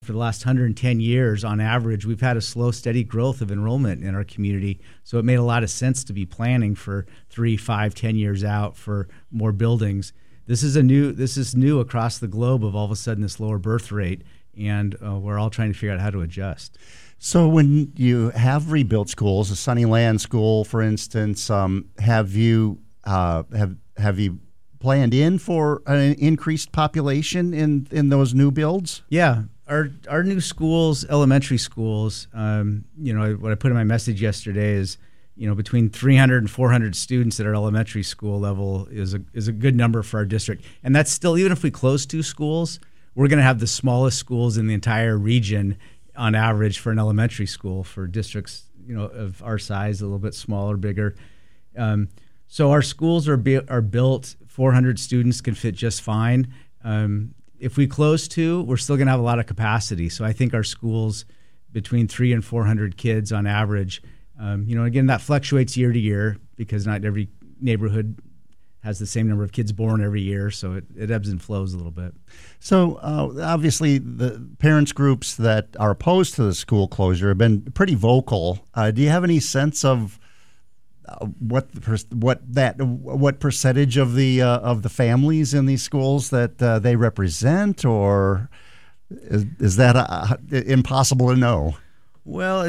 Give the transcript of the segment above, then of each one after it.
For the last 110 years, on average, we've had a slow, steady growth of enrollment in our community. So it made a lot of sense to be planning for 3, 5, 10 years out for more buildings. This is new across the globe of all of a sudden this lower birth rate, and we're all trying to figure out how to adjust. So when you have rebuilt schools, a Sunnyland School, for instance, have you planned in for an increased population in those new builds? Yeah. Our new schools, elementary schools, what I put in my message yesterday is, between 300 and 400 students at our elementary school level is a good number for our district. And that's still, even if we close 2 schools, we're going to have the smallest schools in the entire region on average for an elementary school for districts, of our size, a little bit smaller, bigger. So our schools are built, 400 students can fit just fine. If we close 2, we're still going to have a lot of capacity. So I think our schools between 300 and 400 kids on average, again, that fluctuates year to year because not every neighborhood has the same number of kids born every year. So it ebbs and flows a little bit. So obviously the parents groups that are opposed to the school closure have been pretty vocal. Do you have any sense of what percentage of the families in these schools that they represent, or is that impossible to know? Well,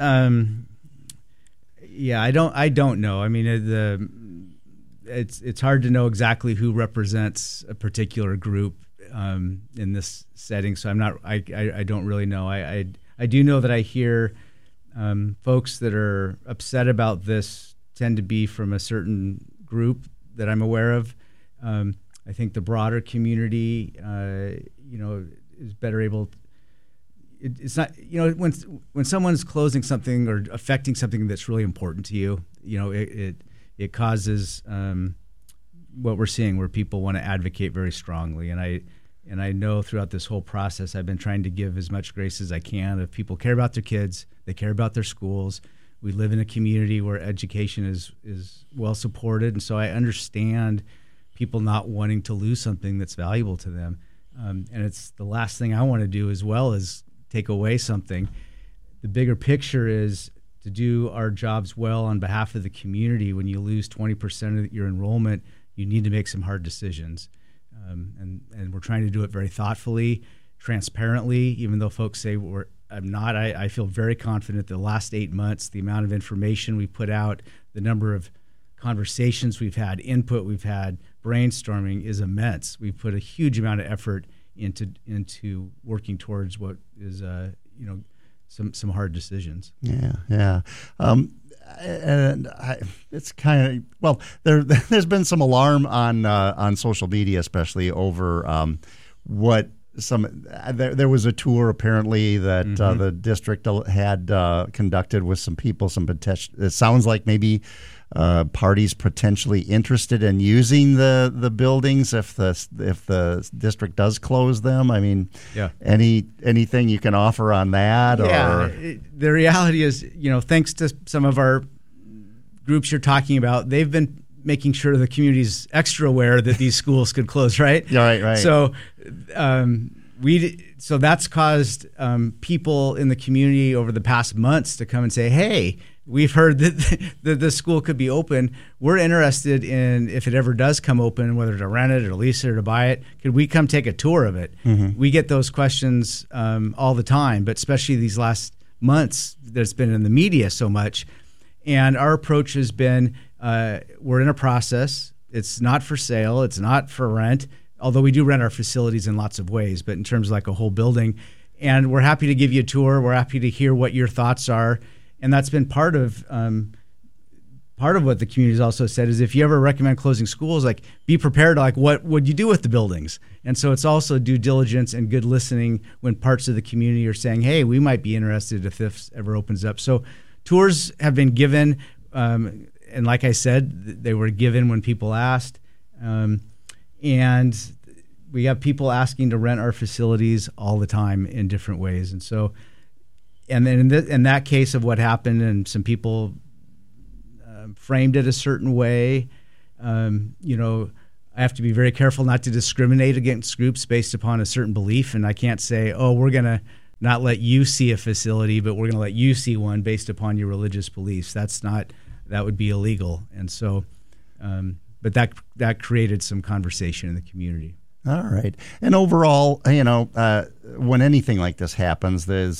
I don't know. I mean, it's hard to know exactly who represents a particular group in this setting. So I don't really know. I do know that I hear folks that are upset about this tend to be from a certain group that I'm aware of. I think the broader community, is better able. It's not, when someone's closing something or affecting something that's really important to you, it causes what we're seeing, where people want to advocate very strongly. And I know throughout this whole process, I've been trying to give as much grace as I can. If people care about their kids, they care about their schools. We live in a community where education is well supported, and so I understand people not wanting to lose something that's valuable to them. And it's the last thing I want to do as well as take away something. The bigger picture is to do our jobs well on behalf of the community. When you lose 20% of your enrollment, you need to make some hard decisions. And we're trying to do it very thoughtfully, transparently, even though folks say I'm not. I feel very confident the last 8 months, the amount of information we put out, the number of conversations we've had, input we've had, brainstorming is immense. We've put a huge amount of effort into working towards what is some hard decisions. Yeah. And it's kind of there's been some alarm on social media, especially over what. There was a tour apparently that the district had conducted with some people. It sounds like maybe parties potentially interested in using the buildings if the district does close them. I mean, anything you can offer on that? Yeah, the reality is, thanks to some of our groups you're talking about, they've been making sure the community's extra aware that these schools could close, right? Yeah, right. So, so that's caused people in the community over the past months to come and say, "Hey, we've heard that the school could be open. We're interested in, if it ever does come open, whether to rent it or lease it or to buy it, could we come take a tour of it?" Mm-hmm. We get those questions all the time, but especially these last months, that's been in the media so much. And our approach has been, we're in a process. It's not for sale. It's not for rent, although we do rent our facilities in lots of ways, but in terms of like a whole building. And we're happy to give you a tour. We're happy to hear what your thoughts are. And that's been part of what the community has also said is, if you ever recommend closing schools, like, be prepared to, like, what would you do with the buildings? And so it's also due diligence and good listening when parts of the community are saying, hey, we might be interested if this ever opens up. So tours have been given, and like I said, they were given when people asked. And we have people asking to rent our facilities all the time in different ways. And so, and then in that case of what happened, and some people framed it a certain way, I have to be very careful not to discriminate against groups based upon a certain belief. And I can't say, oh, we're going to not let you see a facility, but we're going to let you see one based upon your religious beliefs. That would be illegal. And so, but that created some conversation in the community. All right. And overall, when anything like this happens,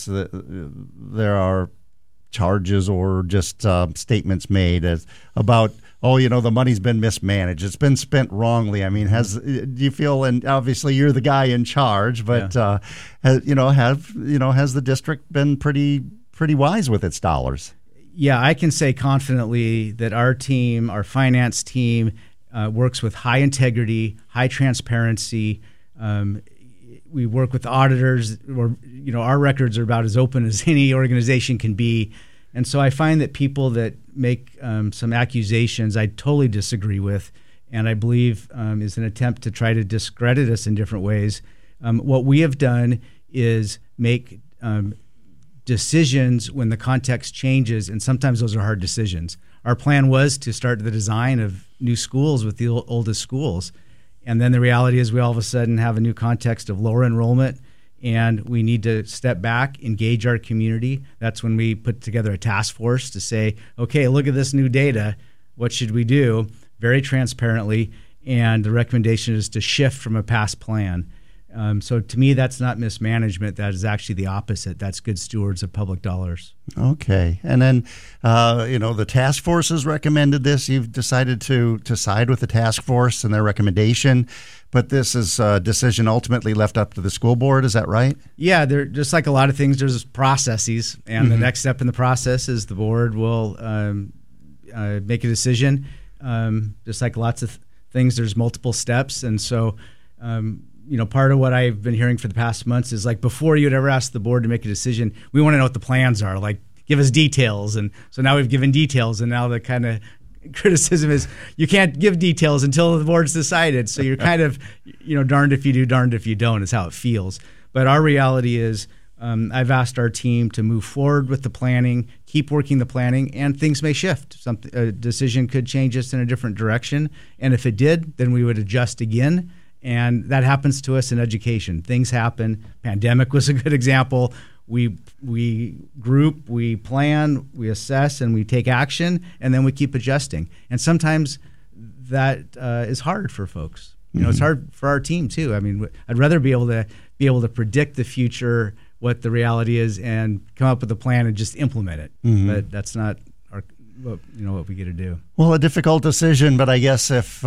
there are charges or just statements made about, the money's been mismanaged. It's been spent wrongly. I mean, do you feel, and obviously you're the guy in charge, but has the district been pretty wise with its dollars? Yeah, I can say confidently that our team, our finance team, works with high integrity, high transparency. We work with auditors. Our records are about as open as any organization can be. And so I find that people that make some accusations I totally disagree with, and I believe is an attempt to try to discredit us in different ways. What we have done is make decisions when the context changes, and sometimes those are hard decisions. Our plan was to start the design of new schools with the oldest schools. And then the reality is we all of a sudden have a new context of lower enrollment, and we need to step back, engage our community. That's when we put together a task force to say, okay, look at this new data. What should we do? Very transparently. And the recommendation is to shift from a past plan. So to me, that's not mismanagement. That is actually the opposite. That's good stewards of public dollars. Okay. And then, the task force has recommended this. You've decided to side with the task force and their recommendation. But this is a decision ultimately left up to the school board. Is that right? Yeah. Just like a lot of things, there's processes. And the next step in the process is the board will make a decision. Just like lots of things, there's multiple steps. And so, part of what I've been hearing for the past months is like before you'd ever ask the board to make a decision, we want to know what the plans are. Like, give us details. And so now we've given details, and now the kind of criticism is you can't give details until the board's decided. So you're kind of, darned if you do, darned if you don't is how it feels. But our reality is I've asked our team to move forward with the planning, keep working the planning, and things may shift. A decision could change us in a different direction. And if it did, then we would adjust again. And that happens to us in education. Things happen. Pandemic was a good example. We group, we plan, we assess, and we take action, and then we keep adjusting. And sometimes that is hard for folks. It's hard for our team too. I mean, I'd rather be able to predict the future, what the reality is, and come up with a plan and just implement it. But that's not what we get to do. Well, a difficult decision, but I guess if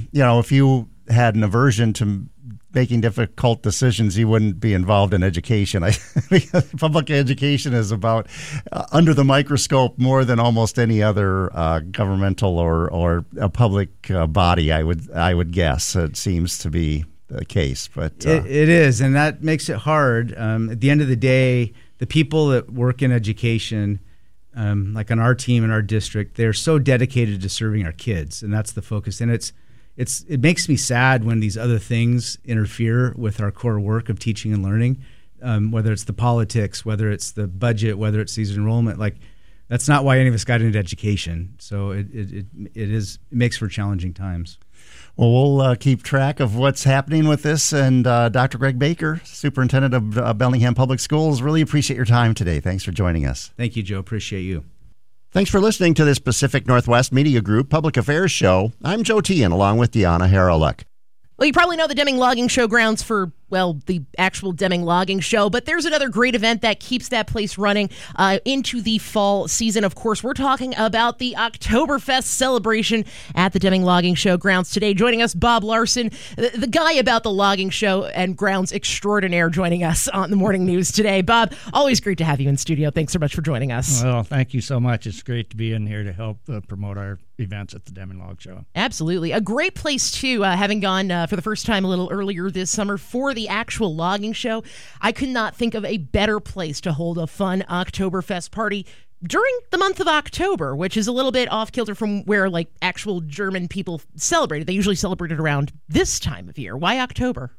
you had an aversion to making difficult decisions, you wouldn't be involved in education. Because public education is about under the microscope more than almost any other governmental or a public body. I would guess it seems to be the case, but it is, and that makes it hard. At the end of the day, the people that work in education, like on our team in our district, they're so dedicated to serving our kids, and that's the focus. And it makes me sad when these other things interfere with our core work of teaching and learning, whether it's the politics, whether it's the budget, whether it's these enrollment. Like, that's not why any of us got into education. So it makes for challenging times. Well, we'll keep track of what's happening with this. And Dr. Greg Baker, Superintendent of Bellingham Public Schools, really appreciate your time today. Thanks for joining us. Thank you, Joe. Appreciate you. Thanks for listening to this Pacific Northwest Media Group Public Affairs Show. I'm Joe Tian, along with Deanna Haralick. Well, you probably know the Deming Logging Show grounds for, the actual Deming Logging Show, but there's another great event that keeps that place running into the fall season. Of course, we're talking about the Oktoberfest celebration at the Deming Logging Show grounds today. Joining us, Bob Larson, the guy about the logging show and grounds extraordinaire, joining us on the morning news today. Bob, always great to have you in studio. Thanks so much for joining us. Well, thank you so much. It's great to be in here to help promote our events at the Deming Log Show. Absolutely. A great place, too, having gone for the first time a little earlier this summer for the actual logging show. I could not think of a better place to hold a fun Oktoberfest party during the month of October, which is a little bit off kilter from where actual German people celebrated. They usually celebrated around this time of year. Why October?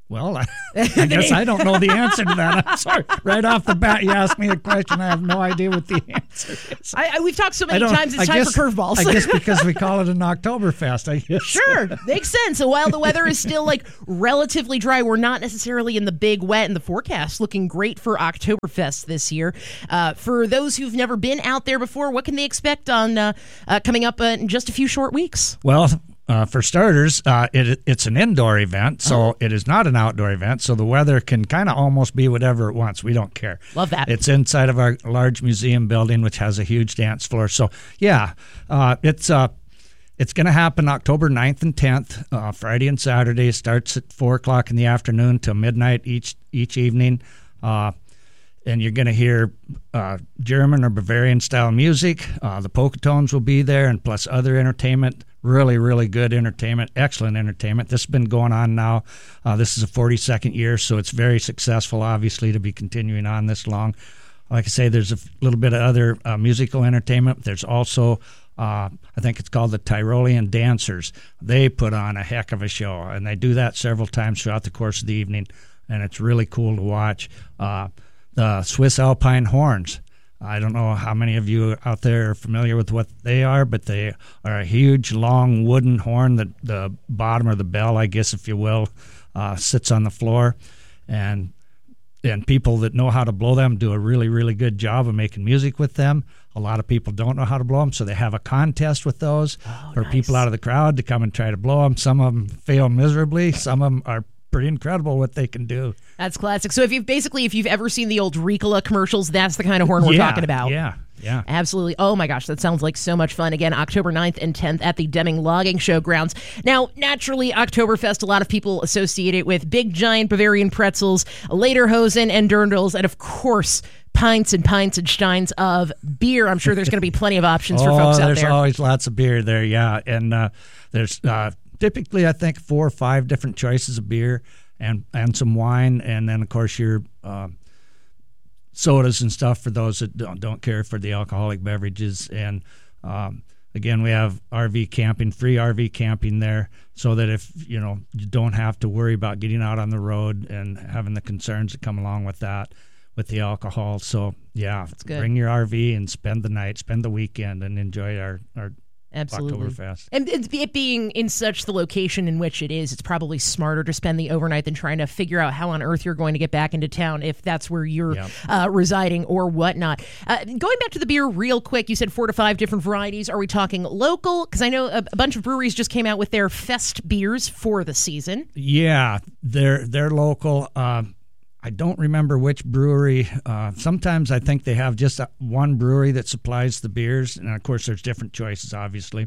Well, I guess I don't know the answer to that. I'm sorry. Right off the bat, you asked me a question. I have no idea what the answer is. We've talked so many times, it's time for curveballs. I guess because we call it an Oktoberfest, I guess. Sure, makes sense. So while the weather is still like relatively dry, we're not necessarily in the big wet, and the forecast looking great for Oktoberfest this year. For those who've never been out there before, what can they expect on coming up in just a few short weeks? Well, for starters, it's an indoor event, so it is not an outdoor event, so the weather can kind of almost be whatever it wants. We don't care. Love that. It's inside of our large museum building, which has a huge dance floor. So, yeah, it's going to happen October 9th and 10th, Friday and Saturday. It starts at 4 o'clock in the afternoon till midnight each evening. And you're going to hear German or Bavarian-style music. The Pocatones will be there, and plus other entertainment. Really, really good entertainment, excellent entertainment. This has been going on now. This is a 42nd year, so it's very successful, obviously, to be continuing on this long. Like I say, there's a little bit of other musical entertainment. There's also, I think it's called the Tyrolean Dancers. They put on a heck of a show, and they do that several times throughout the course of the evening, and it's really cool to watch. The Swiss Alpine Horns. I don't know how many of you out there are familiar with what they are, but they are a huge, long wooden horn that the bottom of the bell, I guess, if you will, sits on the floor. And people that know how to blow them do a really, really good job of making music with them. A lot of people don't know how to blow them, so they have a contest with those for people out of the crowd to come and try to blow them. Some of them fail miserably. Some of them are pretty incredible what they can do. That's classic. So if you've ever seen the old Ricola commercials, that's the kind of horn we're talking about. Yeah. Absolutely. Oh my gosh, that sounds like so much fun. Again, October 9th and 10th at the Deming Logging Showgrounds. Now, naturally, Oktoberfest, a lot of people associate it with big, giant Bavarian pretzels, lederhosen and dirndls, and of course, pints and steins of beer. I'm sure there's going to be plenty of options for folks out there. There's always lots of beer there, yeah. And there's typically, I think, 4 or 5 different choices of beer and some wine, and then, of course, your sodas and stuff for those that don't care for the alcoholic beverages. And, again, we have RV camping, free RV camping there, so that if, you don't have to worry about getting out on the road and having the concerns that come along with that, with the alcohol. So, yeah, bring your RV and spend the night, spend the weekend, and enjoy our Absolutely. Oktoberfest. And it being in such the location in which it is, it's probably smarter to spend the overnight than trying to figure out how on earth you're going to get back into town if that's where you're residing or whatnot. Going back to the beer real quick, you said 4 to 5 different varieties. Are we talking local? Because I know a bunch of breweries just came out with their fest beers for the season. Yeah, they're local. I don't remember which brewery. Sometimes I think they have just one brewery that supplies the beers, and of course there's different choices, obviously.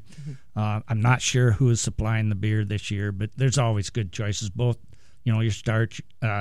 I'm not sure who is supplying the beer this year, but there's always good choices, both, your starch,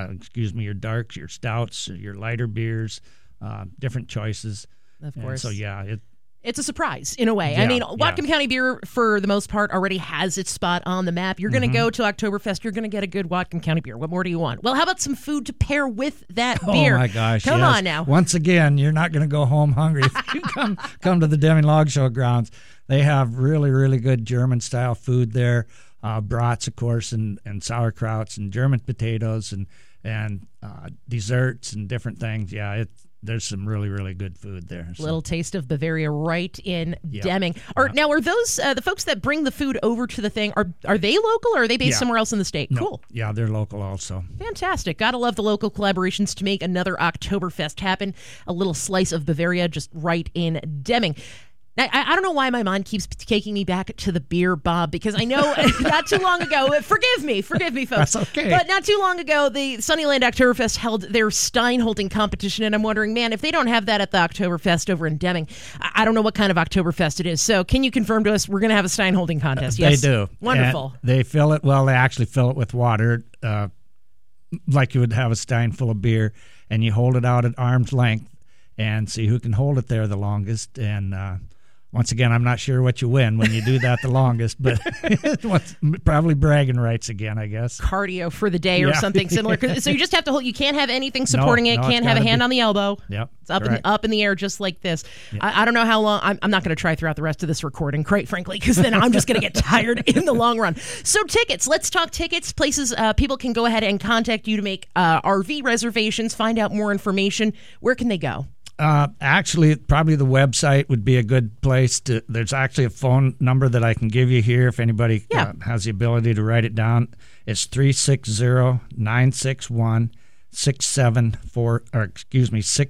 your darks, your stouts, your lighter beers, different choices. Of course. And so, yeah, it's a surprise in a way. Yeah, I mean, Whatcom County beer, for the most part, already has its spot on the map. You're going to go to Oktoberfest, you're going to get a good Whatcom County beer. What more do you want? Well, how about some food to pair with that beer? Oh, my gosh. Come on now. Once again, you're not going to go home hungry if you come to the Deming Log Showgrounds. They have really, really good German-style food there. Brats, of course, and sauerkrauts and German potatoes and desserts and different things. Yeah, there's some really, really good food there. So. Little taste of Bavaria right in Deming. Now, are those the folks that bring the food over to the thing, are they local or are they based somewhere else in the state? No. Cool. Yeah, they're local also. Fantastic. Gotta love the local collaborations to make another Oktoberfest happen. A little slice of Bavaria just right in Deming. Now, I don't know why my mind keeps taking me back to the beer, Bob, because I know not too long ago, forgive me, folks. That's okay. But not too long ago, the Sunnyland Oktoberfest held their Stein holding competition, and I'm wondering, man, if they don't have that at the Oktoberfest over in Deming, I don't know what kind of Oktoberfest it is. So can you confirm to us we're going to have a Stein holding contest? Yes. They do. Wonderful. And they fill it, they actually fill it with water, like you would have a Stein full of beer, and you hold it out at arm's length and see who can hold it there the longest. And once again, I'm not sure what you win when you do that the longest, but probably bragging rights again, I guess. Cardio for the day or something similar. So you just have to hold. You can't have anything supporting it. No, Can't have a hand on the elbow. Yep. It's up in the air just like this. Yep. I don't know how long. I'm not going to try throughout the rest of this recording, quite frankly, because then I'm just going to get tired in the long run. So tickets. Let's talk tickets. Places people can go ahead and contact you to make RV reservations, find out more information. Where can they go? Actually, probably the website would be a good place to. There's actually a phone number that I can give you here if anybody has the ability to write it down. It's 360-961-674, or excuse me, 6